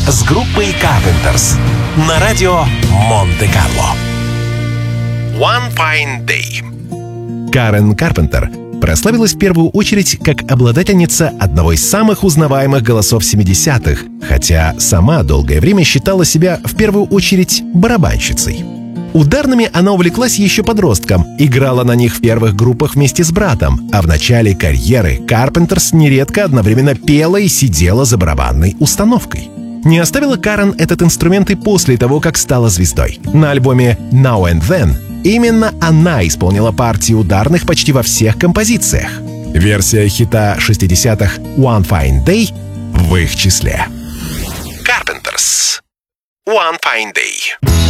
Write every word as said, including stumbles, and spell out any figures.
с группой Carpenters на радио Монте-Карло. One Fine Day. Карен Карпентер прославилась в первую очередь как обладательница одного из самых узнаваемых голосов семидесятых, хотя сама долгое время считала себя в первую очередь барабанщицей. Ударными она увлеклась еще подростком, играла на них в первых группах вместе с братом, а в начале карьеры Carpenters нередко одновременно пела и сидела за барабанной установкой. Не оставила Карен этот инструмент и после того, как стала звездой. На альбоме Now and Then именно она исполнила партии ударных почти во всех композициях. Версия хита шестидесятых One Fine Day в их числе. Carpenters. One Fine Day.